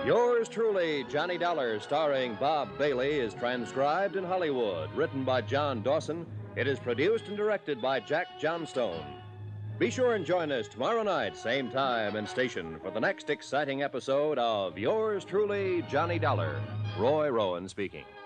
Yours truly, Johnny Dollar, starring Bob Bailey, is transcribed in Hollywood. Written by John Dawson, it is produced and directed by Jack Johnstone. Be sure and join us tomorrow night, same time and station, for the next exciting episode of Yours truly, Johnny Dollar. Roy Rowan speaking.